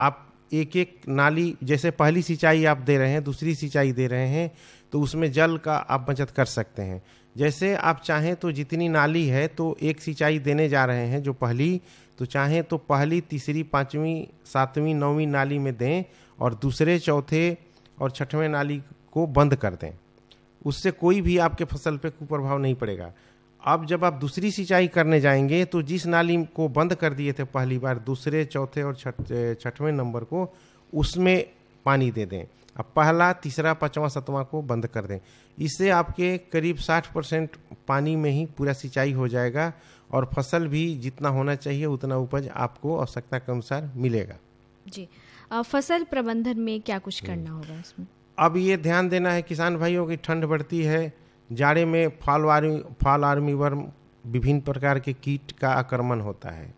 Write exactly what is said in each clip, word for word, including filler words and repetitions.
आप एक एक नाली, जैसे पहली सिंचाई आप दे रहे हैं, दूसरी सिंचाई दे रहे हैं, तो उसमें जल का आप बचत कर सकते हैं। जैसे आप चाहें तो जितनी नाली है तो एक सिंचाई देने जा रहे हैं जो पहली, तो चाहें तो पहली, तीसरी, पाँचवीं, सातवीं, नौवीं नाली में दें और दूसरे, चौथे और छठवें नाली को बंद कर दें। उससे कोई भी आपके फसल पे कुप्रभाव नहीं पड़ेगा। अब जब आप दूसरी सिंचाई करने जाएंगे तो जिस नाली को बंद कर दिए थे पहली बार, दूसरे, चौथे और छठ छठवें नंबर को, उसमें पानी दे दें। अब पहला, तीसरा, पाँचवा, सातवां को बंद कर दें। इससे आपके करीब साठ परसेंट पानी में ही पूरा सिंचाई हो जाएगा और फसल भी जितना होना चाहिए उतना उपज आपको आवश्यकता के अनुसार मिलेगा। जी, आ, फसल प्रबंधन में क्या कुछ करना होगा इसमें? अब ये ध्यान देना है किसान भाइयों की, ठंड बढ़ती है, जाड़े में fall army fall army worm, विभिन्न प्रकार के कीट का आक्रमण होता है।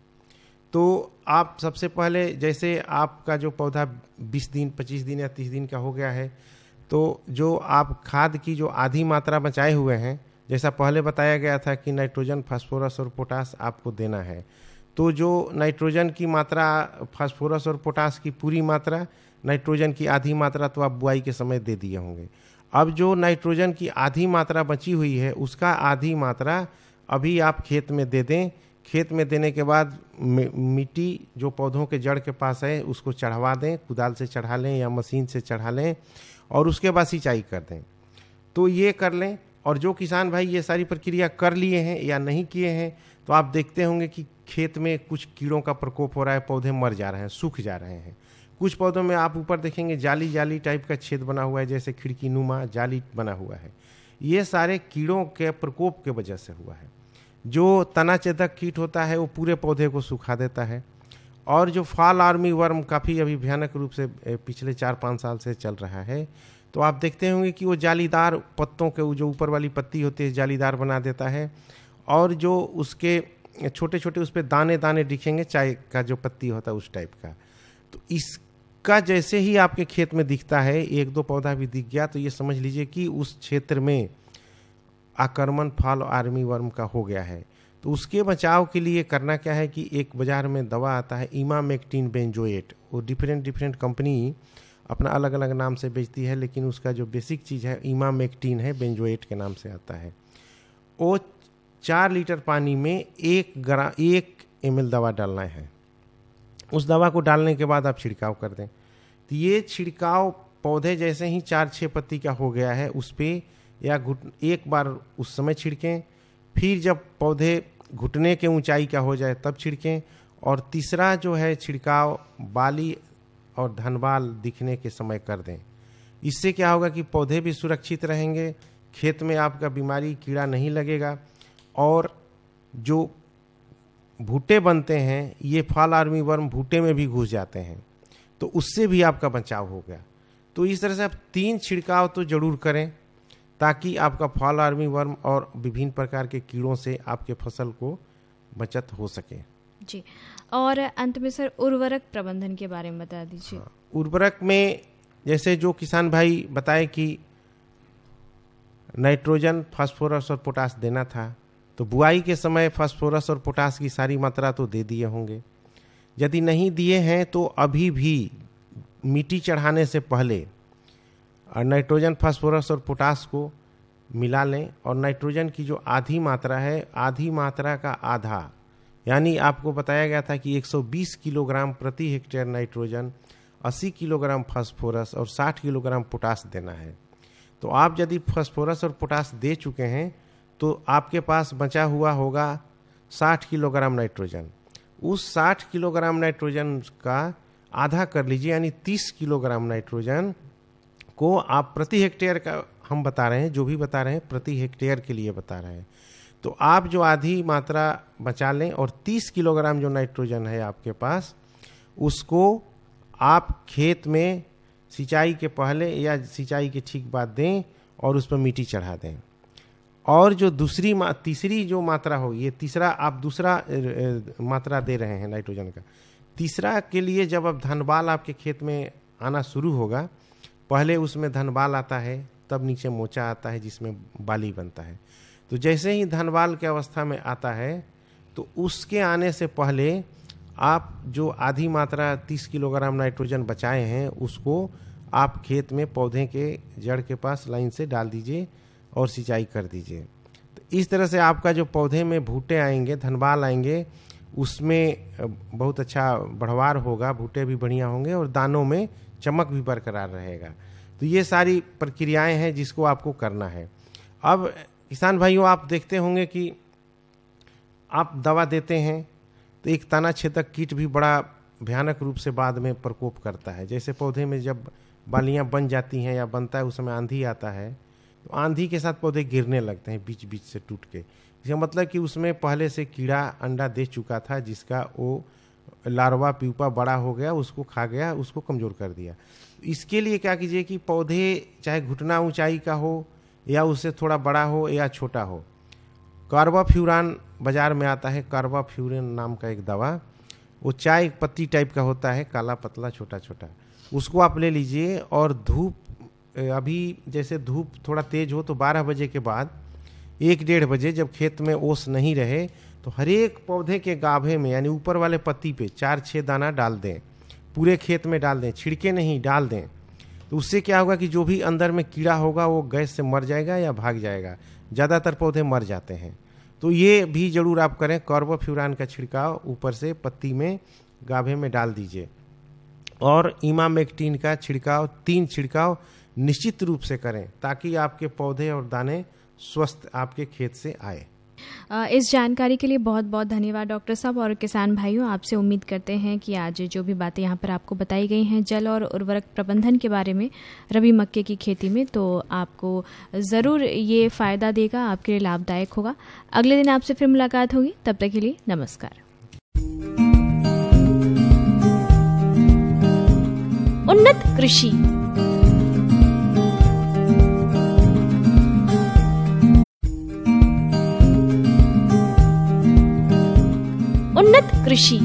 तो आप सबसे पहले, जैसे आपका जो पौधा बीस दिन, पच्चीस दिन या तीस दिन का हो गया है, तो जो आप खाद की जो आधी मात्रा बचाए हुए हैं, जैसा पहले बताया गया था कि नाइट्रोजन, फास्फोरस और पोटास आपको देना है, तो जो नाइट्रोजन की मात्रा, फास्फोरस और पोटास की पूरी मात्रा, नाइट्रोजन की आधी मात्रा तो आप बुआई के समय दे दिए होंगे। अब जो नाइट्रोजन की आधी मात्रा बची हुई है उसका आधी मात्रा अभी आप खेत में दे दें। खेत में देने के बाद मिट्टी जो पौधों के जड़ के पास है उसको चढ़वा दें, कुदाल से चढ़ा लें या मशीन से चढ़ा लें और उसके बाद सिंचाई कर दें। तो ये कर लें। और जो किसान भाई ये सारी प्रक्रिया कर लिए हैं या नहीं किए हैं, तो आप देखते होंगे कि खेत में कुछ कीड़ों का प्रकोप हो रहा है, पौधे मर जा रहे हैं, सूख जा रहे हैं। कुछ पौधों में आप ऊपर देखेंगे जाली जाली टाइप का छेद बना हुआ है, जैसे खिड़की नुमा जाली बना हुआ है। ये सारे कीड़ों के प्रकोप के वजह से हुआ है। जो तना छेदक कीट होता है वो पूरे पौधे को सुखा देता है। और जो फॉल आर्मी वर्म काफ़ी अभी भयानक रूप से पिछले चार पाँच साल से चल रहा है, तो आप देखते होंगे कि वो जालीदार पत्तों के जो ऊपर वाली पत्ती होती है जालीदार बना देता है, और जो उसके छोटे छोटे उस पर दाने दाने दिखेंगे, चाय का जो पत्ती होता है उस टाइप का। तो इसका जैसे ही आपके खेत में दिखता है, एक दो पौधा भी दिख गया, तो ये समझ लीजिए कि उस क्षेत्र में आक्रमण फॉल आर्मी वर्म का हो गया है। तो उसके बचाव के लिए करना क्या है कि एक बाजार में दवा आता है इमामेक्टिन बेंजोएट, वो डिफरेंट डिफरेंट कंपनी अपना अलग अलग नाम से बेचती है, लेकिन उसका जो बेसिक चीज़ है इमामेक्टिन है, बेंजोएट के नाम से आता है। वो चार लीटर पानी में एक ग्राम एक एम एल दवा डालना है। उस दवा को डालने के बाद आप छिड़काव कर दें। तो ये छिड़काव पौधे जैसे ही चार छः पत्ती का हो गया है उस पर या घुट एक बार उस समय छिड़कें, फिर जब पौधे घुटने के ऊंचाई का हो जाए तब छिड़कें, और तीसरा जो है छिड़काव बाली और धनबाल दिखने के समय कर दें। इससे क्या होगा कि पौधे भी सुरक्षित रहेंगे, खेत में आपका बीमारी कीड़ा नहीं लगेगा, और जो भुट्टे बनते हैं ये फॉल आर्मी वर्म भुट्टे में भी घुस जाते हैं, तो उससे भी आपका बचाव हो गया। तो इस तरह से आप तीन छिड़काव तो जरूर करें ताकि आपका फॉल आर्मी वर्म और विभिन्न प्रकार के कीड़ों से आपके फसल को बचत हो सके। जी, और अंत में सर उर्वरक प्रबंधन के बारे में बता दीजिए। हाँ, उर्वरक में जैसे जो किसान भाई बताए कि नाइट्रोजन, फास्फोरस और पोटास देना था, तो बुआई के समय फास्फोरस और पोटास की सारी मात्रा तो दे दिए होंगे। यदि नहीं दिए हैं तो अभी भी मिट्टी चढ़ाने से पहले नाइट्रोजन, फास्फोरस और पोटास को मिला लें, और नाइट्रोजन की जो आधी मात्रा है, आधी मात्रा का आधा, यानी आपको बताया गया था कि एक सौ बीस किलोग्राम प्रति हेक्टेयर नाइट्रोजन, अस्सी किलोग्राम फास्फोरस और साठ किलोग्राम पोटास देना है। तो आप यदि फास्फोरस और पोटास दे चुके हैं तो आपके पास बचा हुआ होगा साठ किलोग्राम नाइट्रोजन। उस साठ किलोग्राम नाइट्रोजन का आधा कर लीजिए, यानी तीस किलोग्राम नाइट्रोजन को आप प्रति हेक्टेयर का हम बता रहे हैं, जो भी बता रहे हैं प्रति हेक्टेयर के लिए बता रहे हैं। तो आप जो आधी मात्रा बचा लें और तीस किलोग्राम जो नाइट्रोजन है आपके पास, उसको आप खेत में सिंचाई के पहले या सिंचाई के ठीक बाद दें और उस पर मिट्टी चढ़ा दें। और जो दूसरी मा, तीसरी जो मात्रा हो, ये तीसरा आप दूसरा मात्रा दे रहे हैं नाइट्रोजन का, तीसरा के लिए जब अब धनबाल आपके खेत में आना शुरू होगा, पहले उसमें धनबाल आता है, तब नीचे मोचा आता है जिसमें बाली बनता है। तो जैसे ही धनबाल के अवस्था में आता है तो उसके आने से पहले आप जो आधी मात्रा तीस किलोग्राम नाइट्रोजन बचाए हैं उसको आप खेत में पौधे के जड़ के पास लाइन से डाल दीजिए और सिंचाई कर दीजिए। तो इस तरह से आपका जो पौधे में भूटे आएंगे, धनबाल आएंगे, उसमें बहुत अच्छा बढ़वार होगा, भूटे भी बढ़िया होंगे और दानों में चमक भी बरकरार रहेगा। तो ये सारी प्रक्रियाएं हैं जिसको आपको करना है। अब किसान भाइयों, आप देखते होंगे कि आप दवा देते हैं तो एक तना छेदक कीट भी बड़ा भयानक रूप से बाद में प्रकोप करता है। जैसे पौधे में जब बालियां बन जाती हैं या बनता है, उस समय आंधी आता है, तो आंधी के साथ पौधे गिरने लगते हैं बीच बीच से टूट के। इसका मतलब कि उसमें पहले से कीड़ा अंडा दे चुका था, जिसका वो लार्वा प्यूपा बड़ा हो गया, उसको खा गया, उसको कमज़ोर कर दिया। इसके लिए क्या कीजिए कि पौधे चाहे घुटना ऊंचाई का हो या उससे थोड़ा बड़ा हो या छोटा हो, कार्बाफ्यूरान बाज़ार में आता है, कार्बाफ्यूरान नाम का एक दवा, वो चाय पत्ती टाइप का होता है, काला पतला छोटा छोटा, उसको आप ले लीजिए। और धूप, अभी जैसे धूप थोड़ा तेज हो तो बारह बजे के बाद एक डेढ़ बजे जब खेत में ओस नहीं रहे तो हर एक पौधे के गाभे में यानी ऊपर वाले पत्ती पे चार छः दाना डाल दें, पूरे खेत में डाल दें, छिड़के नहीं, डाल दें। तो उससे क्या होगा कि जो भी अंदर में कीड़ा होगा वो गैस से मर जाएगा या भाग जाएगा। ज़्यादातर पौधे मर जाते हैं, तो ये भी जरूर आप करें। कार्बाफ्यूरान का छिड़काव ऊपर से पत्ती में गाभे में डाल दीजिए और इमामेक्टिन का छिड़काव, तीन छिड़काव निश्चित रूप से करें ताकि आपके पौधे और दाने स्वस्थ आपके खेत से आए। इस जानकारी के लिए बहुत बहुत धन्यवाद डॉक्टर साहब। और किसान भाइयों, आपसे उम्मीद करते हैं कि आज जो भी बातें यहाँ पर आपको बताई गई हैं जल और उर्वरक प्रबंधन के बारे में रबी मक्के की खेती में, तो आपको ज़रूर ये फ़ायदा देगा, आपके लिए लाभदायक होगा। अगले दिन आपसे फिर मुलाकात होगी, तब तक के लिए नमस्कार। उन्नत कृषि उन्नत कृषि।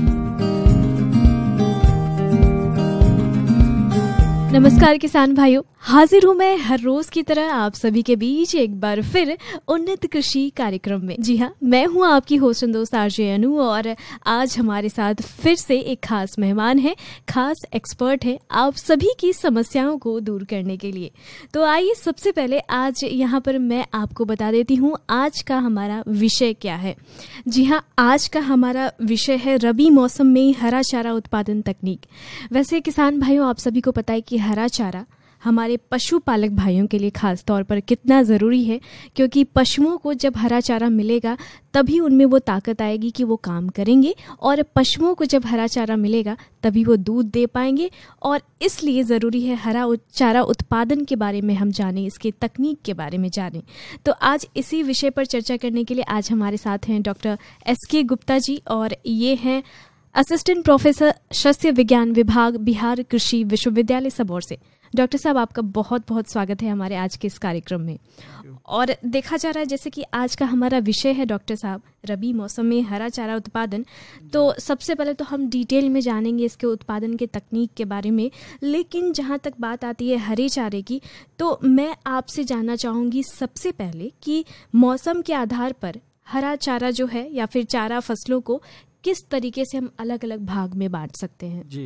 नमस्कार किसान भाइयों, हाजिर हूँ मैं हर रोज की तरह आप सभी के बीच एक बार फिर उन्नत कृषि कार्यक्रम में। जी हाँ, मैं हूँ आपकी होस्ट दोस्त आरजे अनु और आज हमारे साथ फिर से एक खास मेहमान है, खास एक्सपर्ट है आप सभी की समस्याओं को दूर करने के लिए। तो आइए सबसे पहले आज यहाँ पर मैं आपको बता देती हूँ आज का हमारा विषय क्या है। जी हाँ, आज का हमारा विषय है रबी मौसम में हरा चारा उत्पादन तकनीक। वैसे किसान भाइयों, आप सभी को पता है कि हरा चारा हमारे पशुपालक भाइयों के लिए खास तौर पर कितना ज़रूरी है, क्योंकि पशुओं को जब हरा चारा मिलेगा तभी उनमें वो ताकत आएगी कि वो काम करेंगे, और पशुओं को जब हरा चारा मिलेगा तभी वो दूध दे पाएंगे। और इसलिए ज़रूरी है हरा चारा उत्पादन के बारे में हम जानें, इसके तकनीक के बारे में जानें। तो आज इसी विषय पर चर्चा करने के लिए आज हमारे साथ हैं डॉक्टर एस के गुप्ता जी, और ये हैं असिस्टेंट प्रोफेसर सस्य विज्ञान विभाग, बिहार कृषि विश्वविद्यालय सबौर से। डॉक्टर साहब, आपका बहुत बहुत स्वागत है हमारे आज के इस कार्यक्रम में। और देखा जा रहा है जैसे कि आज का हमारा विषय है डॉक्टर साहब रबी मौसम में हरा चारा उत्पादन, तो सबसे पहले तो हम डिटेल में जानेंगे इसके उत्पादन के तकनीक के बारे में। लेकिन जहाँ तक बात आती है हरे चारे की, तो मैं आपसे जानना चाहूँगी सबसे पहले कि मौसम के आधार पर हरा चारा जो है या फिर चारा फसलों को किस तरीके से हम अलग अलग भाग में बांट सकते हैं। जी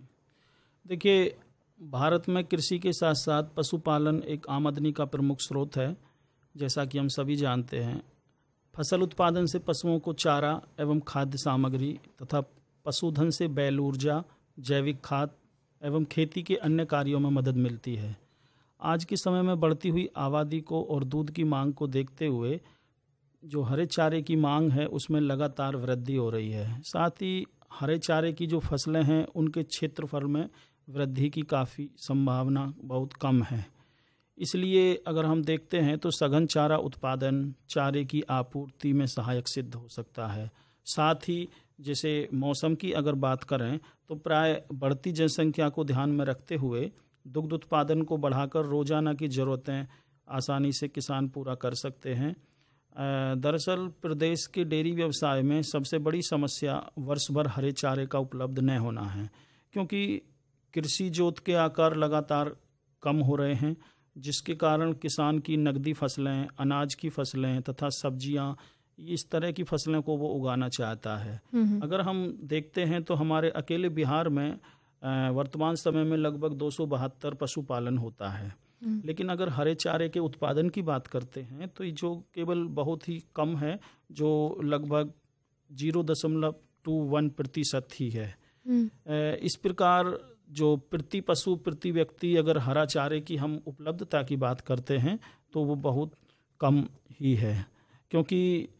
देखिए, भारत में कृषि के साथ साथ पशुपालन एक आमदनी का प्रमुख स्रोत है। जैसा कि हम सभी जानते हैं, फसल उत्पादन से पशुओं को चारा एवं खाद्य सामग्री तथा पशुधन से बैल ऊर्जा, जैविक खाद एवं खेती के अन्य कार्यों में मदद मिलती है। आज के समय में बढ़ती हुई आबादी को और दूध की मांग को देखते हुए जो हरे चारे की मांग है उसमें लगातार वृद्धि हो रही है। साथ ही हरे चारे की जो फसलें हैं उनके क्षेत्रफल में वृद्धि की काफ़ी संभावना बहुत कम है। इसलिए अगर हम देखते हैं तो सघन चारा उत्पादन चारे की आपूर्ति में सहायक सिद्ध हो सकता है। साथ ही जैसे मौसम की अगर बात करें तो प्राय बढ़ती जनसंख्या को ध्यान में रखते हुए दुग्ध उत्पादन को बढ़ाकर रोजाना की ज़रूरतें आसानी से किसान पूरा कर सकते हैं। दरअसल प्रदेश के डेयरी व्यवसाय में सबसे बड़ी समस्या वर्ष भर हरे चारे का उपलब्ध न होना है, क्योंकि कृषि जोत के आकार लगातार कम हो रहे हैं, जिसके कारण किसान की नकदी फसलें, अनाज की फसलें तथा सब्जियां इस तरह की फसलें को वो उगाना चाहता है। अगर हम देखते हैं तो हमारे अकेले बिहार में वर्तमान समय में लगभग दो सौ बहत्तर पशुपालन होता है। लेकिन अगर हरे चारे के उत्पादन की बात करते हैं तो जो केवल बहुत ही कम है, जो लगभग जीरो दशमलव टू वन प्रतिशत ही है। इस प्रकार जो प्रति पशु प्रति व्यक्ति अगर हरा चारे की हम उपलब्धता की बात करते हैं तो वो बहुत कम ही है, क्योंकि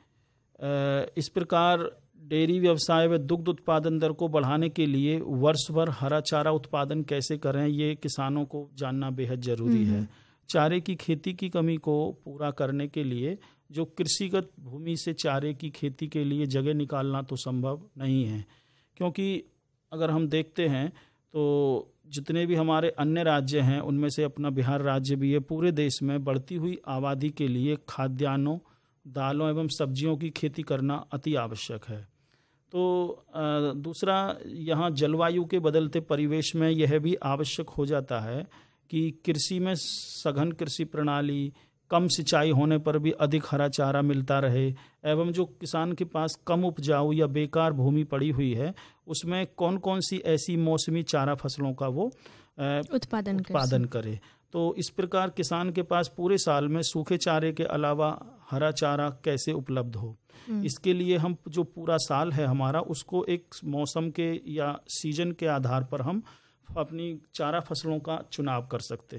इस प्रकार डेयरी व्यवसाय व दुग्ध उत्पादन दर को बढ़ाने के लिए वर्ष भर हरा चारा उत्पादन कैसे करें, ये किसानों को जानना बेहद जरूरी है। चारे की खेती की कमी को पूरा करने के लिए जो कृषिगत भूमि से चारे की खेती के लिए जगह निकालना तो संभव नहीं है, क्योंकि अगर हम देखते हैं तो जितने भी हमारे अन्य राज्य हैं उनमें से अपना बिहार राज्य भी है। पूरे देश में बढ़ती हुई आबादी के लिए खाद्यान्नों, दालों एवं सब्जियों की खेती करना अति आवश्यक है। तो दूसरा, यहाँ जलवायु के बदलते परिवेश में यह भी आवश्यक हो जाता है कि कृषि में सघन कृषि प्रणाली, कम सिंचाई होने पर भी अधिक हरा चारा मिलता रहे, एवं जो किसान के पास कम उपजाऊ या बेकार भूमि पड़ी हुई है उसमें कौन कौन सी ऐसी मौसमी चारा फसलों का वो उत्पादन उत्पादन करे। तो इस प्रकार किसान के पास पूरे साल में सूखे चारे के अलावा हरा चारा कैसे उपलब्ध हो, इसके लिए हम जो पूरा साल है हमारा उसको एक मौसम के या सीजन के आधार पर हम अपनी चारा फसलों का चुनाव कर सकते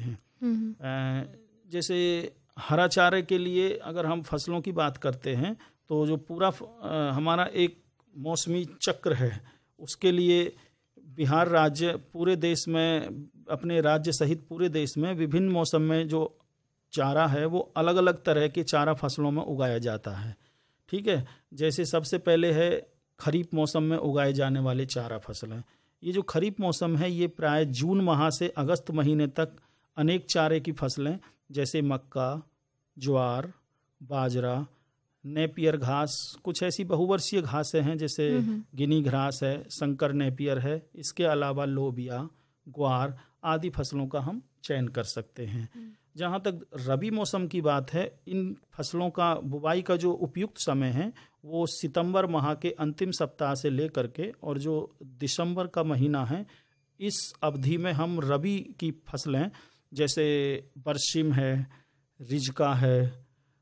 हैं। जैसे हरा चारे के लिए अगर हम फसलों की बात करते हैं तो जो पूरा हमारा एक मौसमी चक्र है उसके लिए बिहार राज्य पूरे देश में, अपने राज्य सहित पूरे देश में विभिन्न मौसम में जो चारा है वो अलग अलग तरह के चारा फसलों में उगाया जाता है। ठीक है, जैसे सबसे पहले है खरीफ मौसम में उगाए जाने वाले चारा फसलें। ये जो खरीफ मौसम है ये प्राय जून माह से अगस्त महीने तक अनेक चारे की फसलें जैसे मक्का, ज्वार, बाजरा, नेपियर घास, कुछ ऐसी बहुवर्षीय घासें हैं जैसे गिनी घास है, शंकर नेपियर है, इसके अलावा लोबिया, ग्वार आदि फसलों का हम चयन कर सकते हैं। जहाँ तक रबी मौसम की बात है, इन फसलों का बुवाई का जो उपयुक्त समय है वो सितंबर माह के अंतिम सप्ताह से लेकर के और जो दिसंबर का महीना है, इस अवधि में हम रबी की फसलें जैसे बरसिम है, रिजका है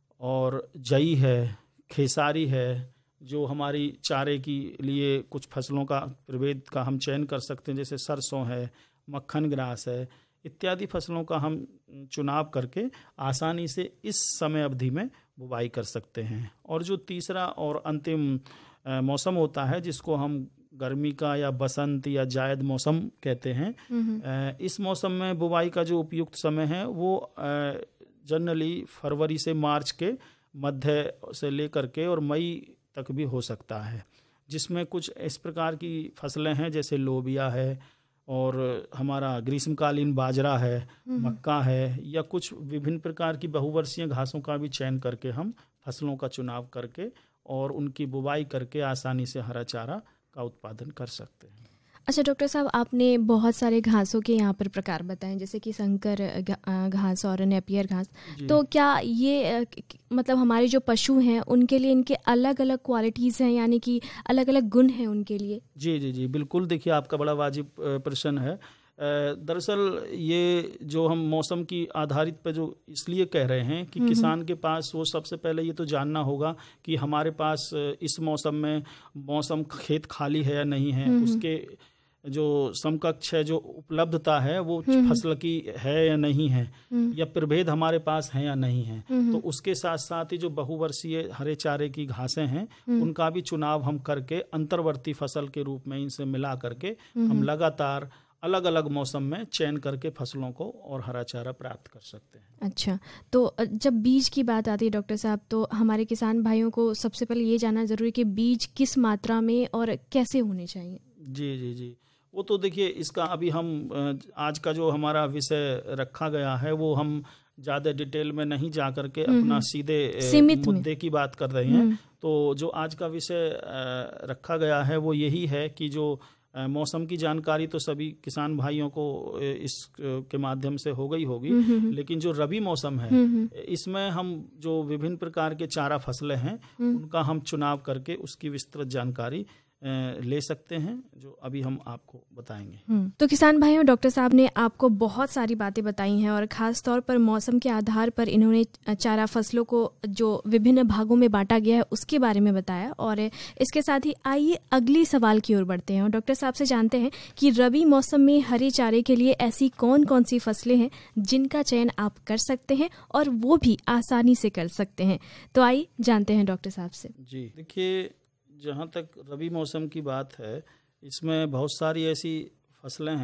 और जई है, खेसारी है, जो हमारी चारे की लिए कुछ फसलों का प्रभेद का हम चयन कर सकते हैं, जैसे सरसों है, मक्खन ग्रास है, इत्यादि फसलों का हम चुनाव करके आसानी से इस समय अवधि में बुवाई कर सकते हैं। और जो तीसरा और अंतिम मौसम होता है जिसको हम गर्मी का या बसंत या जायद मौसम कहते हैं, इस मौसम में बुवाई का जो उपयुक्त समय है वो जनरली फरवरी से मार्च के मध्य से लेकर के और मई तक भी हो सकता है, जिसमें कुछ इस प्रकार की फसलें हैं जैसे लोबिया है और हमारा ग्रीष्मकालीन बाजरा है, मक्का है, या कुछ विभिन्न प्रकार की बहुवर्षीय घासों का भी चयन करके हम फसलों का चुनाव करके और उनकी बुवाई करके आसानी से हरा चारा का उत्पादन कर सकते हैं। अच्छा डॉक्टर साहब, आपने बहुत सारे घासों के यहाँ पर प्रकार बताएं जैसे कि संकर घास और नेपियर घास, तो क्या ये मतलब हमारे जो पशु हैं उनके लिए इनके अलग अलग क्वालिटीज़ हैं, यानी कि अलग अलग गुण हैं उनके लिए? जी जी जी बिल्कुल, देखिए आपका बड़ा वाजिब प्रश्न है। दरअसल ये जो हम मौसम की आधारित पे जो इसलिए कह रहे हैं कि किसान के पास वो सबसे पहले ये तो जानना होगा कि हमारे पास इस मौसम में मौसम खेत खाली है या नहीं है, उसके जो समकक्ष है जो उपलब्धता है वो फसल की है या नहीं है, या प्रभेद हमारे पास है या नहीं है। तो उसके साथ साथ ही जो बहुवर्षीय हरे चारे की घासें हैं उनका भी चुनाव हम करके अंतर्वर्ती फसल के रूप में इनसे मिला करके हम लगातार अलग अलग मौसम में चयन करके फसलों को और हरा चारा प्राप्त कर सकते हैं। अच्छा, तो जब बीज की बात आती है डॉक्टर साहब, तो हमारे किसान भाइयों को सबसे पहले ये जानना जरूरी है कि बीज किस मात्रा में और कैसे होने चाहिए? जी जी जी वो तो देखिए इसका अभी हम आज का जो हमारा विषय रखा गया है वो हम ज़्यादा डिटेल में नहीं जा करके अपना सीधे मुद्दे की बात कर रहे हैं। तो जो आज का विषय रखा गया है वो यही है कि जो मौसम की जानकारी तो सभी किसान भाइयों को इस के माध्यम से हो गई होगी, लेकिन जो रबी मौसम है इसमें हम जो विभिन्न प्रकार के चारा फसलें हैं उनका हम चुनाव करके उसकी विस्तृत जानकारी ले सकते हैं, जो अभी हम आपको बताएंगे। तो किसान भाइयों, डॉक्टर साहब ने आपको बहुत सारी बातें बताई हैं और ख़ास तौर पर मौसम के आधार पर इन्होंने चारा फसलों को जो विभिन्न भागों में बांटा गया है उसके बारे में बताया। और इसके साथ ही आइए अगली सवाल की ओर बढ़ते हैं और डॉक्टर साहब से जानते हैं कि रबी मौसम में हरे चारे के लिए ऐसी कौन कौन सी फसलें हैं जिनका चयन आप कर सकते हैं और वो भी आसानी से कर सकते हैं। तो आइए जानते हैं डॉक्टर साहब से। जी देखिए, जहाँ तक रबी मौसम की बात है, इसमें बहुत सारी ऐसी फसलें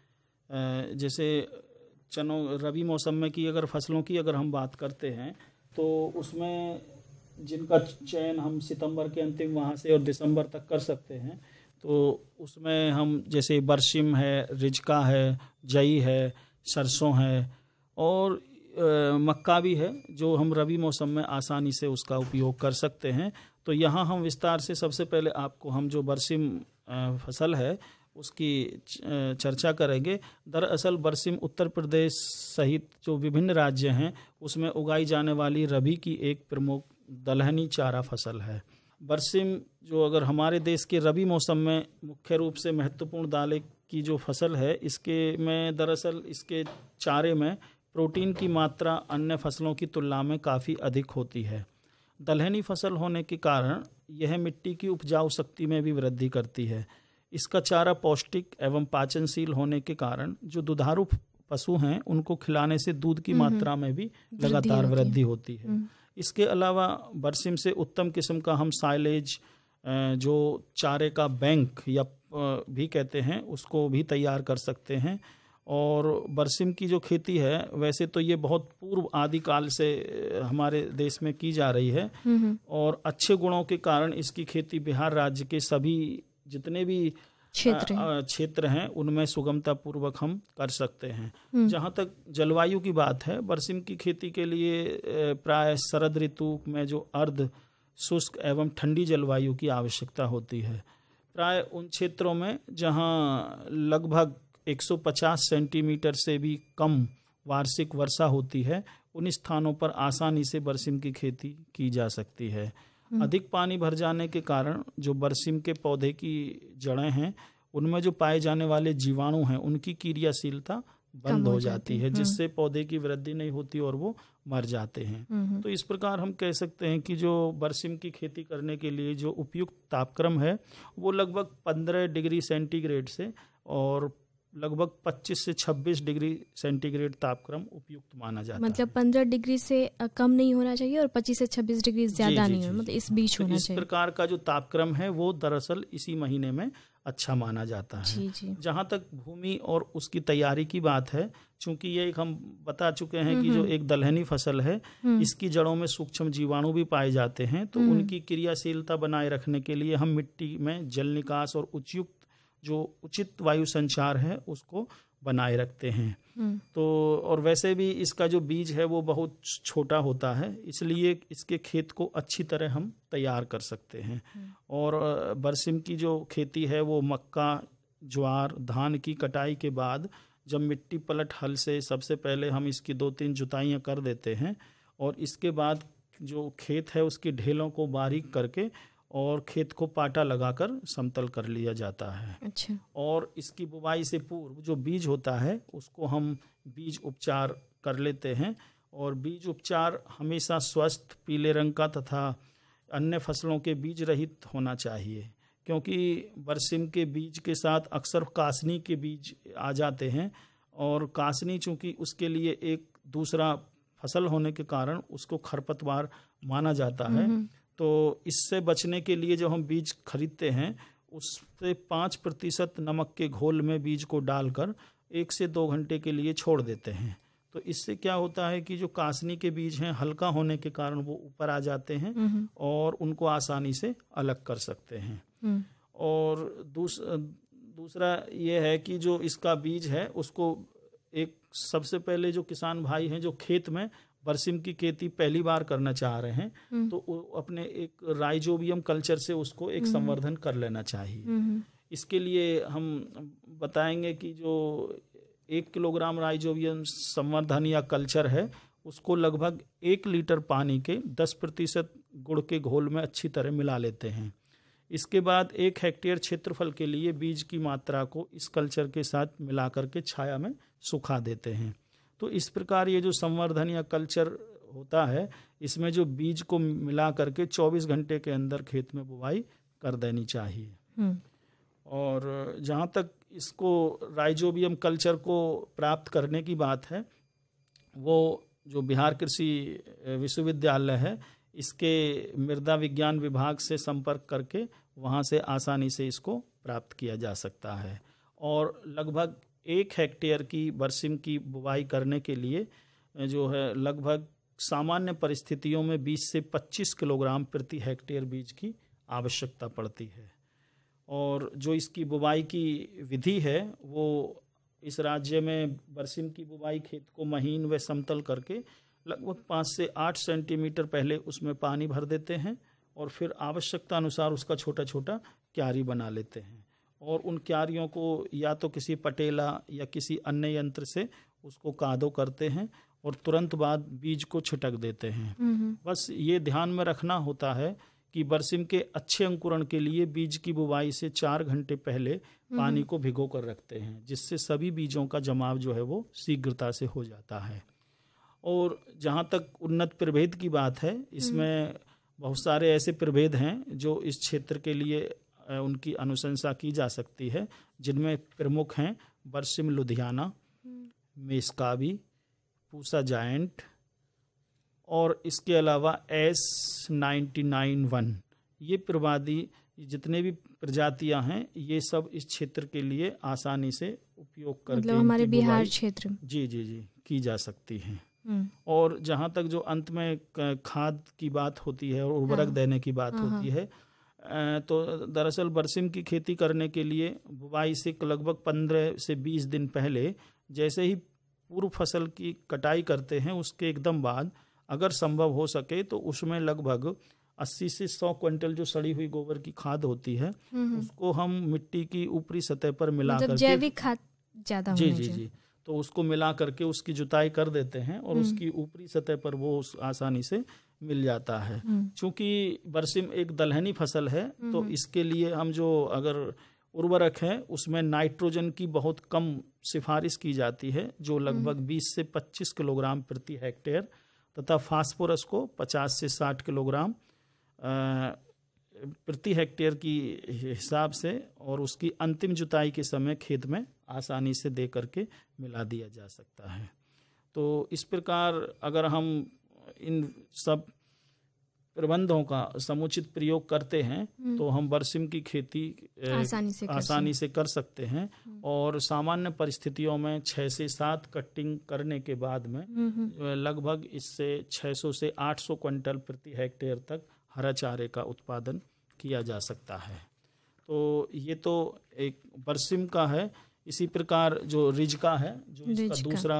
हैं, जैसे चनों रबी मौसम में की अगर फसलों की अगर हम बात करते हैं तो उसमें जिनका चयन हम सितंबर के अंतिम वहाँ से और दिसंबर तक कर सकते हैं, तो उसमें हम जैसे बरसिम है, रिजका है, जई है, सरसों है और आ, मक्का भी है, जो हम रबी मौसम में आसानी से उसका उपयोग कर सकते हैं। तो यहाँ हम विस्तार से सबसे पहले आपको हम जो बरसिम फसल है उसकी चर्चा करेंगे। दरअसल बरसिम उत्तर प्रदेश सहित जो विभिन्न राज्य हैं उसमें उगाई जाने वाली रबी की एक प्रमुख दलहनी चारा फसल है। बरसिम जो अगर हमारे देश के रबी मौसम में मुख्य रूप से महत्वपूर्ण दालें की जो फसल है, इसके में दरअसल इसके चारे में प्रोटीन की मात्रा अन्य फसलों की तुलना में काफ़ी अधिक होती है। दलहनी फसल होने के कारण यह मिट्टी की उपजाऊ शक्ति में भी वृद्धि करती है। इसका चारा पौष्टिक एवं पाचनशील होने के कारण जो दुधारू पशु हैं उनको खिलाने से दूध की मात्रा में भी लगातार वृद्धि होती है। इसके अलावा बरसिम से उत्तम किस्म का हम साइलेज, जो चारे का बैंक या भी कहते हैं, उसको भी तैयार कर सकते हैं। और बरसिम की जो खेती है वैसे तो ये बहुत पूर्व आदिकाल से हमारे देश में की जा रही है और अच्छे गुणों के कारण इसकी खेती बिहार राज्य के सभी जितने भी क्षेत्र क्षेत्र हैं उनमें सुगमता पूर्वक हम कर सकते हैं। जहाँ तक जलवायु की बात है, बरसिम की खेती के लिए प्राय शरद ऋतु में जो अर्ध शुष्क एवं ठंडी जलवायु की आवश्यकता होती है। प्राय उन क्षेत्रों में जहाँ लगभग एक सौ पचास सेंटीमीटर से भी कम वार्षिक वर्षा होती है, उन स्थानों पर आसानी से बरसिम की खेती की जा सकती है। अधिक पानी भर जाने के कारण जो बरसिम के पौधे की जड़ें हैं उनमें जो पाए जाने वाले जीवाणु हैं उनकी क्रियाशीलता बंद हो जाती है, जिससे पौधे की वृद्धि नहीं होती और वो मर जाते हैं। तो इस प्रकार हम कह सकते हैं कि जो बरसिम की खेती करने के लिए जो उपयुक्त तापक्रम है वो लगभग पंद्रह डिग्री सेंटीग्रेड से और लगभग पच्चीस से छब्बीस डिग्री सेंटीग्रेड तापक्रम उपयुक्त माना जाता है। मतलब पंद्रह डिग्री से कम नहीं होना चाहिए और पच्चीस से छब्बीस डिग्री ज्यादा नहीं होना, मतलब इस बीच होना इस चाहिए। इस प्रकार का जो तापक्रम है वो दरअसल इसी महीने में अच्छा माना जाता है। जी जी। जहाँ तक भूमि और उसकी तैयारी की बात है, चूंकि ये एक हम बता चुके हैं कि जो एक दलहनी फसल है इसकी जड़ों में सूक्ष्म जीवाणु भी पाए जाते हैं, तो उनकी क्रियाशीलता बनाए रखने के लिए हम मिट्टी में जल निकास और उपयुक्त जो उचित वायु संचार है उसको बनाए रखते हैं। तो और वैसे भी इसका जो बीज है वो बहुत छोटा होता है, इसलिए इसके खेत को अच्छी तरह हम तैयार कर सकते हैं। और बरसिम की जो खेती है वो मक्का, ज्वार, धान की कटाई के बाद जब मिट्टी पलट हल से सबसे पहले हम इसकी दो तीन जुताइयाँ कर देते हैं और इसके बाद जो खेत है उसकी ढेलों को बारीक करके और खेत को पाटा लगाकर समतल कर लिया जाता है। अच्छा। और इसकी बुवाई से पूर्व जो बीज होता है उसको हम बीज उपचार कर लेते हैं और बीज उपचार हमेशा स्वस्थ पीले रंग का तथा अन्य फसलों के बीज रहित होना चाहिए, क्योंकि बरसिम के बीज के साथ अक्सर कासनी के बीज आ जाते हैं और कासनी चूंकि उसके लिए एक दूसरा फसल होने के कारण उसको खरपतवार माना जाता है। तो इससे बचने के लिए जो हम बीज खरीदते हैं उससे पाँच प्रतिशत नमक के घोल में बीज को डालकर एक से दो घंटे के लिए छोड़ देते हैं। तो इससे क्या होता है कि जो कासनी के बीज हैं हल्का होने के कारण वो ऊपर आ जाते हैं और उनको आसानी से अलग कर सकते हैं। और दूस, दूसरा ये है कि जो इसका बीज है उसको एक सबसे पहले जो किसान भाई हैं जो खेत में बरसिम की खेती पहली बार करना चाह रहे हैं तो अपने एक राइजोबियम कल्चर से उसको एक संवर्धन कर लेना चाहिए। इसके लिए हम बताएंगे कि जो एक किलोग्राम राइजोबियम संवर्धन या कल्चर है उसको लगभग एक लीटर पानी के दस प्रतिशत गुड़ के घोल में अच्छी तरह मिला लेते हैं। इसके बाद एक हेक्टेयर क्षेत्रफल के लिए बीज की मात्रा को इस कल्चर के साथ मिला करके छाया में सुखा देते हैं। तो इस प्रकार ये जो संवर्धन या कल्चर होता है इसमें जो बीज को मिला करके चौबीस घंटे के अंदर खेत में बुवाई कर देनी चाहिए। और जहाँ तक इसको राइजोबियम कल्चर को प्राप्त करने की बात है, वो जो बिहार कृषि विश्वविद्यालय है इसके मृदा विज्ञान विभाग से संपर्क करके वहाँ से आसानी से इसको प्राप्त किया जा सकता है। और लगभग एक हेक्टेयर की बरसिम की बुवाई करने के लिए जो है लगभग सामान्य परिस्थितियों में बीस से पच्चीस किलोग्राम प्रति हेक्टेयर बीज की आवश्यकता पड़ती है। और जो इसकी बुवाई की विधि है वो इस राज्य में बरसिम की बुवाई खेत को महीन व समतल करके लगभग पाँच से आठ सेंटीमीटर पहले उसमें पानी भर देते हैं और फिर आवश्यकता अनुसार उसका छोटा छोटा क्यारी बना लेते हैं और उन क्यारियों को या तो किसी पटेला या किसी अन्य यंत्र से उसको कादो करते हैं और तुरंत बाद बीज को छिटक देते हैं। बस ये ध्यान में रखना होता है कि बरसिम के अच्छे अंकुरण के लिए बीज की बुवाई से चार घंटे पहले पानी को भिगो कर रखते हैं, जिससे सभी बीजों का जमाव जो है वो शीघ्रता से हो जाता है। और जहाँ तक उन्नत प्रभेद की बात है, इसमें बहुत सारे ऐसे प्रभेद हैं जो इस क्षेत्र के लिए उनकी अनुशंसा की जा सकती है, जिनमें प्रमुख हैं बरसिम लुधियाना, मेस्काबी, पूसा जायंट और इसके अलावा एस नाइन्टी नाइन वन। ये प्रवादी जितने भी प्रजातियां हैं ये सब इस क्षेत्र के लिए आसानी से उपयोग करके मतलब हमारे बिहार क्षेत्र जी जी जी की जा सकती हैं। और जहाँ तक जो अंत में खाद की बात होती है और उर्वरक हाँ, देने की बात हाँ, होती है, तो दरअसल बरसिम की खेती करने के लिए बुवाई से लगभग पंद्रह से बीस दिन पहले जैसे ही पूर्व फसल की कटाई करते हैं उसके एकदम बाद अगर संभव हो सके तो उसमें लगभग अस्सी से सौ क्विंटल जो सड़ी हुई गोबर की खाद होती है उसको हम मिट्टी की ऊपरी सतह पर मिला मतलब करके जैविक खाद ज्यादा जी जी जी तो उसको मिला करके उसकी जुताई कर देते हैं और उसकी ऊपरी सतह पर वो आसानी से मिल जाता है। चूंकि बरसिम एक दलहनी फसल है तो इसके लिए हम जो अगर उर्वरक है उसमें नाइट्रोजन की बहुत कम सिफारिश की जाती है, जो लगभग बीस से पच्चीस किलोग्राम प्रति हेक्टेयर, तथा फास्फोरस को पचास से साठ किलोग्राम प्रति हेक्टेयर की हिसाब से और उसकी अंतिम जुताई के समय खेत में आसानी से दे करके मिला दिया जा सकता है। तो इस प्रकार अगर हम इन सब प्रबंधों का समुचित प्रयोग करते हैं तो हम बरसिम की खेती आसानी से आसानी से कर सकते हैं और सामान्य परिस्थितियों में छः से सात कटिंग करने के बाद में लगभग इससे छः सौ से आठ सौ क्विंटल प्रति हेक्टेयर तक हरा चारे का उत्पादन किया जा सकता है। तो ये तो एक बरसिम का है। इसी प्रकार जो रिजका है जो इसका दूसरा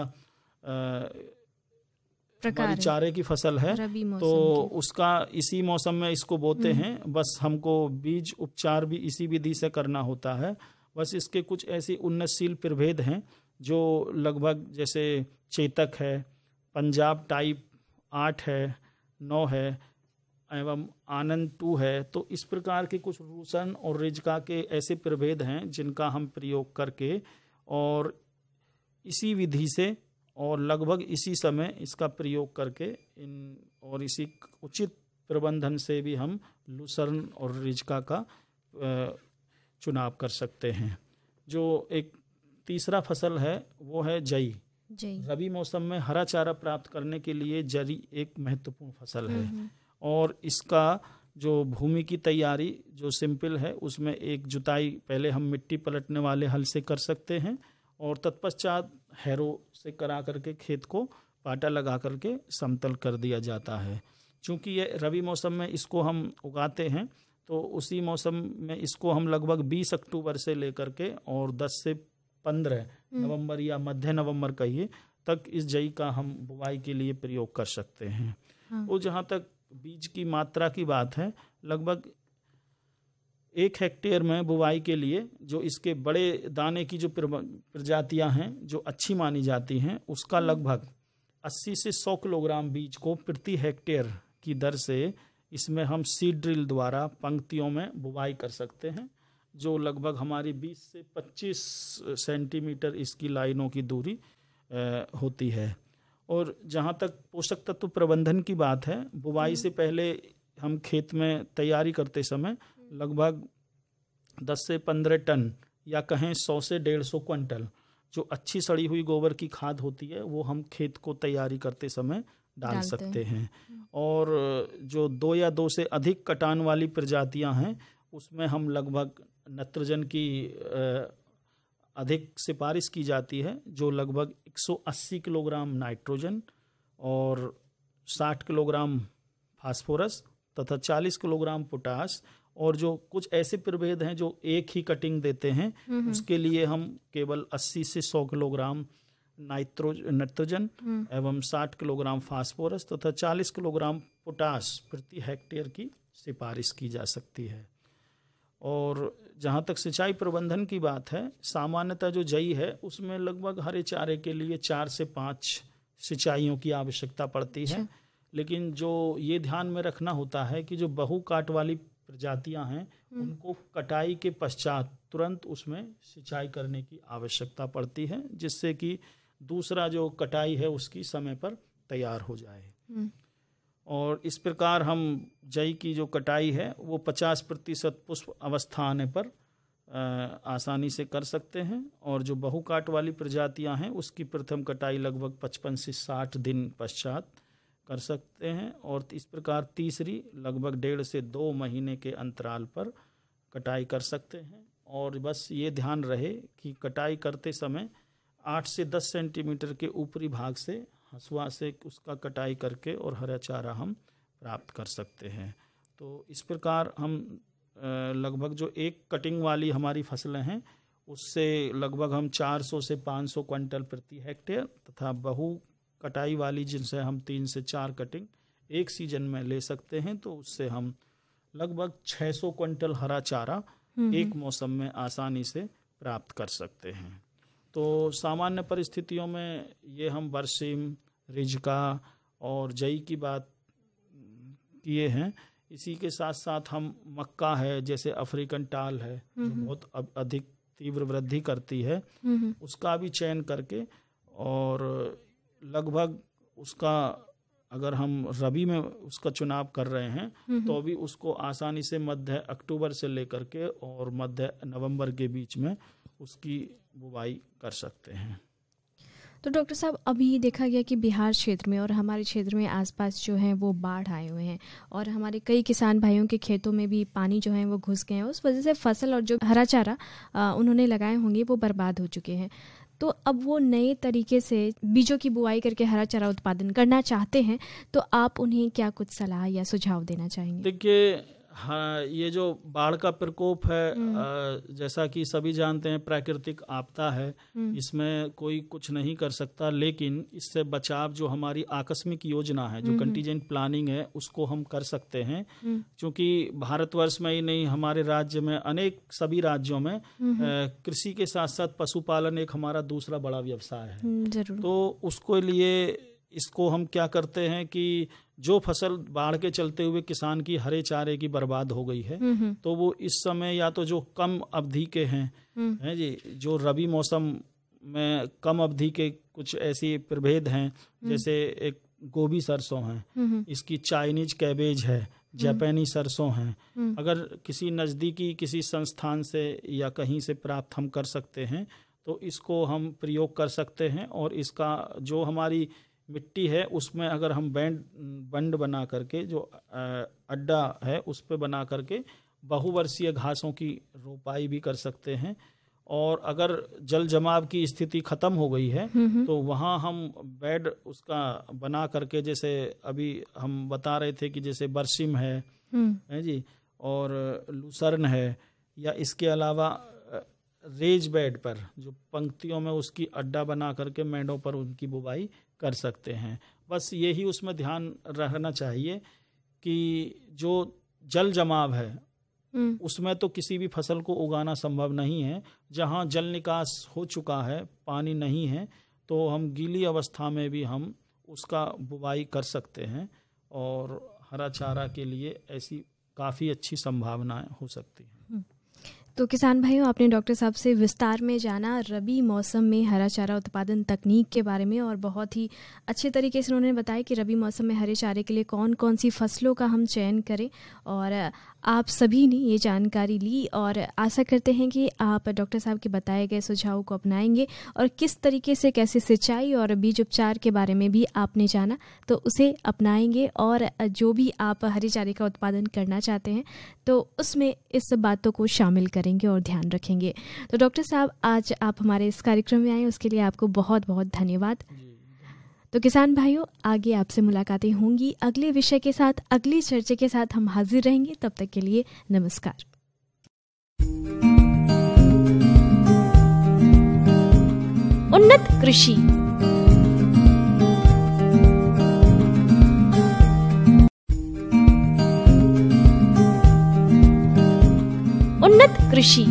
हमारी चारे की फसल है तो उसका इसी मौसम में इसको बोते हैं। बस हमको बीज उपचार भी इसी विधि से करना होता है। बस इसके कुछ ऐसी उन्नतशील प्रभेद हैं जो लगभग जैसे चेतक है, पंजाब टाइप आठ है, नौ है एवं आनंद टू है। तो इस प्रकार के कुछ रूसन और रिजका के ऐसे प्रभेद हैं जिनका हम प्रयोग करके और इसी विधि से और लगभग इसी समय इसका प्रयोग करके इन और इसी उचित प्रबंधन से भी हम लूसर्न और रिजका का चुनाव कर सकते हैं। जो एक तीसरा फसल है वो है जई। रबी मौसम में हरा चारा प्राप्त करने के लिए जरी एक महत्वपूर्ण फसल है और इसका जो भूमि की तैयारी जो सिंपल है उसमें एक जुताई पहले हम मिट्टी पलटने वाले हल से कर सकते हैं और तत्पश्चात हैरो से करा करके खेत को पाटा लगा करके समतल कर दिया जाता है। चूँकि ये रबी मौसम में इसको हम उगाते हैं तो उसी मौसम में इसको हम लगभग बीस अक्टूबर से लेकर के और दस से पंद्रह नवंबर या मध्य नवंबर कहिए तक इस जई का हम बुवाई के लिए प्रयोग कर सकते हैं। हाँ। और जहाँ तक बीज की मात्रा की बात है लगभग एक हेक्टेयर में बुवाई के लिए जो इसके बड़े दाने की जो प्रजातियां हैं जो अच्छी मानी जाती हैं, उसका लगभग अस्सी से सौ किलोग्राम बीज को प्रति हेक्टेयर की दर से इसमें हम सीड ड्रिल द्वारा पंक्तियों में बुवाई कर सकते हैं, जो लगभग हमारी बीस से पच्चीस सेंटीमीटर इसकी लाइनों की दूरी होती है। और जहाँ तक पोषक तत्व प्रबंधन की बात है, बुवाई से पहले हम खेत में तैयारी करते समय लगभग दस से पंद्रह टन या कहें सौ से डेढ़ सौ क्विंटल जो अच्छी सड़ी हुई गोबर की खाद होती है वो हम खेत को तैयारी करते समय डाल सकते हैं। और जो दो या दो से अधिक कटान वाली प्रजातियां हैं उसमें हम लगभग नाइट्रोजन की अधिक सिफारिश की जाती है, जो लगभग एक सौ अस्सी किलोग्राम नाइट्रोजन और साठ किलोग्राम फास्फोरस तथा चालीस किलोग्राम पोटास, और जो कुछ ऐसे प्रभेद हैं जो एक ही कटिंग देते हैं उसके लिए हम केवल अस्सी से सौ किलोग्राम नाइट्रोज नाइट्रोजन एवं साठ किलोग्राम फास्फोरस तथा चालीस किलोग्राम पोटास प्रति हेक्टेयर की सिफारिश की जा सकती है। और जहाँ तक सिंचाई प्रबंधन की बात है, सामान्यतः जो जई है उसमें लगभग हरे चारे के लिए चार से पाँच सिंचाइयों की आवश्यकता पड़ती है। लेकिन जो ये ध्यान में रखना होता है कि जो बहु काट वाली प्रजातियां हैं उनको कटाई के पश्चात तुरंत उसमें सिंचाई करने की आवश्यकता पड़ती है, जिससे कि दूसरा जो कटाई है उसकी समय पर तैयार हो जाए। और इस प्रकार हम जई की जो कटाई है वो पचास प्रतिशत पुष्प अवस्था आने पर आ, आसानी से कर सकते हैं, और जो बहुकाट वाली प्रजातियां हैं उसकी प्रथम कटाई लगभग पचपन से साठ दिन पश्चात कर सकते हैं, और इस प्रकार तीसरी लगभग डेढ़ से दो महीने के अंतराल पर कटाई कर सकते हैं। और बस ये ध्यान रहे कि कटाई करते समय आठ से दस सेंटीमीटर के ऊपरी भाग से हंसुआ से उसका कटाई करके और हरा चारा हम प्राप्त कर सकते हैं। तो इस प्रकार हम लगभग जो एक कटिंग वाली हमारी फसलें हैं उससे लगभग हम चार सौ से पाँच सौ क्विंटल प्रति हेक्टेयर तथा बहु कटाई वाली जिनसे हम तीन से चार कटिंग एक सीजन में ले सकते हैं, तो उससे हम लगभग छह सौ क्विंटल हरा चारा एक मौसम में आसानी से प्राप्त कर सकते हैं। तो सामान्य परिस्थितियों में ये हम बरसीम, रिजका और जई की बात किए हैं। इसी के साथ साथ हम मक्का है, जैसे अफ्रीकन टाल है जो बहुत अधिक तीव्र वृद्धि करती है, उसका भी चयन करके और लगभग उसका अगर हम रबी में उसका चुनाव कर रहे हैं तो भी उसको आसानी से मध्य अक्टूबर से लेकर के और मध्य नवंबर के बीच में उसकी बुवाई कर सकते हैं। तो डॉक्टर साहब, अभी देखा गया कि बिहार क्षेत्र में और हमारे क्षेत्र में आसपास जो है वो बाढ़ आए हुए हैं और हमारे कई किसान भाइयों के खेतों में भी पानी जो है वो घुस गए हैं। उस वजह से फसल और जो हरा चारा उन्होंने लगाए होंगे वो बर्बाद हो चुके हैं। तो अब वो नए तरीके से बीजों की बुआई करके हरा चारा उत्पादन करना चाहते हैं, तो आप उन्हें क्या कुछ सलाह या सुझाव देना चाहेंगे? देखिए, हाँ, ये जो बाढ़ का प्रकोप है, जैसा कि सभी जानते हैं, प्राकृतिक आपदा है, इसमें कोई कुछ नहीं कर सकता, लेकिन इससे बचाव जो हमारी आकस्मिक योजना है, जो कंटीजेंट प्लानिंग है, उसको हम कर सकते हैं। क्योंकि भारतवर्ष में ही नहीं, हमारे राज्य में, अनेक सभी राज्यों में कृषि के साथ साथ पशुपालन एक हमारा दूसरा बड़ा व्यवसाय है। जरूर। तो उसको लिए इसको हम क्या करते हैं कि जो फसल बाढ़ के चलते हुए किसान की हरे चारे की बर्बाद हो गई है, तो वो इस समय या तो जो कम अवधि के हैं, हैं जी, जो रबी मौसम में कम अवधि के कुछ ऐसी प्रभेद हैं, जैसे एक गोभी सरसों है, इसकी चाइनीज कैबेज है, जापानी सरसों है, अगर किसी नज़दीकी किसी संस्थान से या कहीं से प्राप्त हम कर सकते हैं तो इसको हम प्रयोग कर सकते हैं। और इसका जो हमारी मिट्टी है उसमें अगर हम बैंड बंड बना करके, जो अड्डा है उस पे बना करके बहुवर्षीय घासों की रोपाई भी कर सकते हैं। और अगर जल जमाव की स्थिति खत्म हो गई है तो वहाँ हम बेड उसका बना करके, जैसे अभी हम बता रहे थे कि जैसे बरसिम है, है जी, और लूसर्न है, या इसके अलावा रेज बेड पर जो पंक्तियों में उसकी अड्डा बना करके मेंढों पर उनकी बुवाई कर सकते हैं। बस यही उसमें ध्यान रहना चाहिए कि जो जल जमाव है उसमें तो किसी भी फसल को उगाना संभव नहीं है। जहाँ जल निकास हो चुका है, पानी नहीं है, तो हम गीली अवस्था में भी हम उसका बुवाई कर सकते हैं और हरा चारा के लिए ऐसी काफ़ी अच्छी संभावनाएं हो सकती हैं। तो किसान भाइयों, आपने डॉक्टर साहब से विस्तार में जाना रबी मौसम में हरा चारा उत्पादन तकनीक के बारे में, और बहुत ही अच्छे तरीके से उन्होंने बताया कि रबी मौसम में हरे चारे के लिए कौन कौन सी फसलों का हम चयन करें। और आप सभी ने ये जानकारी ली और आशा करते हैं कि आप डॉक्टर साहब के बताए गए सुझावों को अपनाएंगे, और किस तरीके से कैसे सिंचाई और बीज उपचार के बारे में भी आपने जाना तो उसे अपनाएंगे, और जो भी आप हरे चारे का उत्पादन करना चाहते हैं तो उसमें इस बातों को शामिल करेंगे और ध्यान रखेंगे। तो डॉक्टर साहब, आज आप हमारे इस कार्यक्रम में आए उसके लिए आपको बहुत बहुत धन्यवाद। तो किसान भाइयों, आगे आपसे मुलाकातें होंगी अगले विषय के साथ, अगली चर्चा के साथ हम हाजिर रहेंगे। तब तक के लिए नमस्कार। उन्नत कृषि। उन्नत कृषि।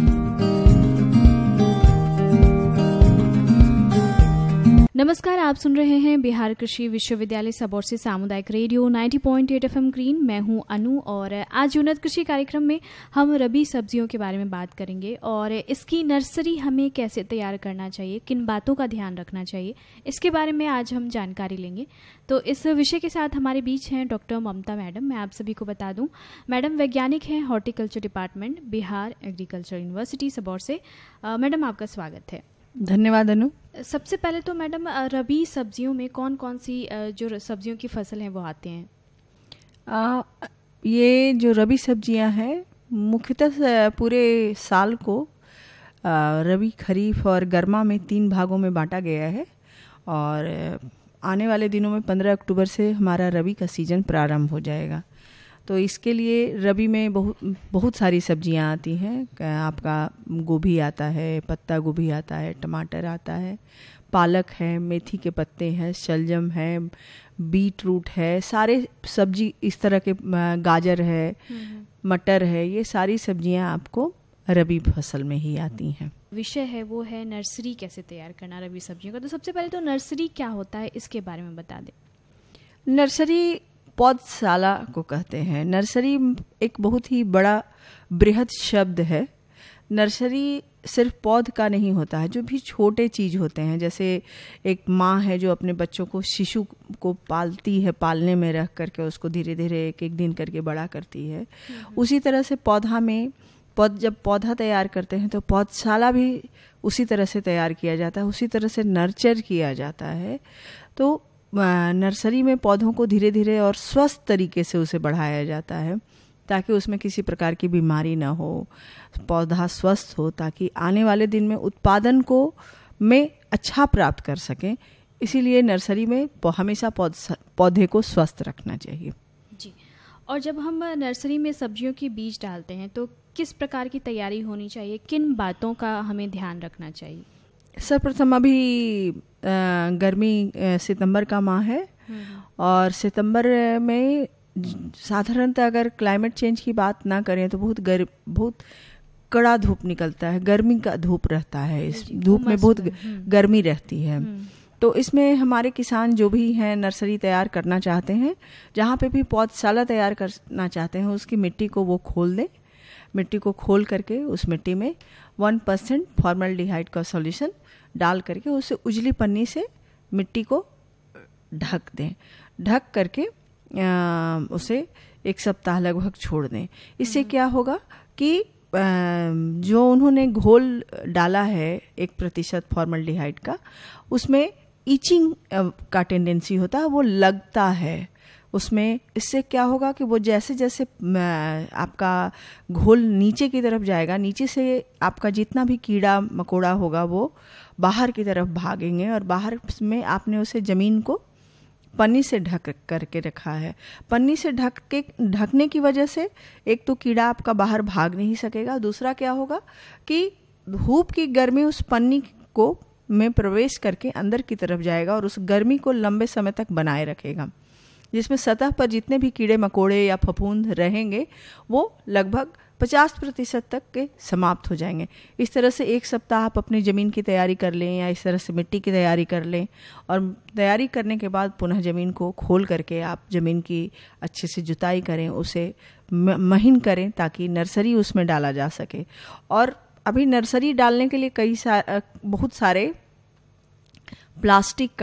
नमस्कार, आप सुन रहे हैं बिहार कृषि विश्वविद्यालय सबौर से सामुदायिक रेडियो नब्बे पॉइंट आठ एफएम ग्रीन। मैं हूं अनु, और आज उन्नत कृषि कार्यक्रम में हम रबी सब्जियों के बारे में बात करेंगे और इसकी नर्सरी हमें कैसे तैयार करना चाहिए, किन बातों का ध्यान रखना चाहिए, इसके बारे में आज हम जानकारी लेंगे। तो इस विषय के साथ हमारे बीच हैं डॉक्टर ममता मैडम। मैं आप सभी को बता दूं, मैडम वैज्ञानिक हैं horticulture department, Bihar agriculture university Sabour से। मैडम, आपका स्वागत है। धन्यवाद अनु। सबसे पहले तो मैडम, रबी सब्जियों में कौन कौन सी जो सब्जियों की फसल हैं वो आते हैं? आ, ये जो रबी सब्जियां हैं मुख्यतः पूरे साल को आ, रबी, खरीफ और गर्मा में तीन भागों में बांटा गया है, और आने वाले दिनों में पंद्रह अक्टूबर से हमारा रबी का सीज़न प्रारंभ हो जाएगा। तो इसके लिए रबी में बहुत बहुत सारी सब्जियां आती हैं। आपका गोभी आता है, पत्ता गोभी आता है, टमाटर आता है, पालक है, मेथी के पत्ते हैं, शलजम है, बीट रूट है, सारे सब्जी इस तरह के, गाजर है, मटर है, ये सारी सब्जियां आपको रबी फसल में ही आती हैं। विषय है वो है नर्सरी कैसे तैयार करना रबी सब्जियों का। तो सबसे पहले तो नर्सरी क्या होता है, इसके बारे में बता दें। नर्सरी पौधशाला को कहते हैं। नर्सरी एक बहुत ही बड़ा बृहद शब्द है। नर्सरी सिर्फ पौध का नहीं होता है, जो भी छोटे चीज़ होते हैं, जैसे एक माँ है जो अपने बच्चों को, शिशु को पालती है, पालने में रख करके उसको धीरे धीरे एक एक दिन करके बड़ा करती है, उसी तरह से पौधा में पौध जब पौधा तैयार करते हैं तो पौधशाला भी उसी तरह से तैयार किया जाता है, उसी तरह से नर्चर किया जाता है। तो नर्सरी में पौधों को धीरे धीरे और स्वस्थ तरीके से उसे बढ़ाया जाता है, ताकि उसमें किसी प्रकार की बीमारी ना हो, पौधा स्वस्थ हो, ताकि आने वाले दिन में उत्पादन को में अच्छा प्राप्त कर सकें। इसीलिए नर्सरी में हमेशा पौधे को स्वस्थ रखना चाहिए। जी। और जब हम नर्सरी में सब्जियों के बीज डालते हैं तो किस प्रकार की तैयारी होनी चाहिए, किन बातों का हमें ध्यान रखना चाहिए? सर्वप्रथम अभी गर्मी सितंबर का माह है, और सितंबर में साधारणतः अगर क्लाइमेट चेंज की बात ना करें तो बहुत गर्म बहुत कड़ा धूप निकलता है, गर्मी का धूप रहता है, इस धूप में बहुत गर्मी रहती है। तो इसमें हमारे किसान जो भी हैं नर्सरी तैयार करना चाहते हैं, जहाँ पे भी पौधशाला तैयार करना चाहते हैं, उसकी मिट्टी को वो खोल दें। मिट्टी को खोल करके उस मिट्टी में वन परसेंट फॉर्मल्डिहाइड का सॉल्यूशन डाल करके उसे उजली पन्नी से मिट्टी को ढक दें। ढक करके आ, उसे एक सप्ताह लगभग छोड़ दें। इससे क्या होगा कि आ, जो उन्होंने घोल डाला है एक प्रतिशत फॉर्मल्डिहाइड का, उसमें ईचिंग का टेंडेंसी होता है, वो लगता है उसमें। इससे क्या होगा कि वो जैसे जैसे आपका घोल नीचे की तरफ जाएगा, नीचे से आपका जितना भी कीड़ा मकोड़ा होगा वो बाहर की तरफ भागेंगे, और बाहर में आपने उसे ज़मीन को पन्नी से ढक करके रखा है। पन्नी से ढक के ढकने की वजह से एक तो कीड़ा आपका बाहर भाग नहीं सकेगा, दूसरा क्या होगा कि धूप की गर्मी उस पन्नी को में प्रवेश करके अंदर की तरफ जाएगा और उस गर्मी को लंबे समय तक बनाए रखेगा, जिसमें सतह पर जितने भी कीड़े मकोड़े या फफूंद रहेंगे वो लगभग पचास प्रतिशत तक के समाप्त हो जाएंगे। इस तरह से एक सप्ताह आप अपनी ज़मीन की तैयारी कर लें या इस तरह से मिट्टी की तैयारी कर लें, और तैयारी करने के बाद पुनः ज़मीन को खोल करके आप ज़मीन की अच्छे से जुताई करें, उसे महीन करें ताकि नर्सरी उसमें डाला जा सके। और अभी नर्सरी डालने के लिए कई सारे बहुत सारे प्लास्टिक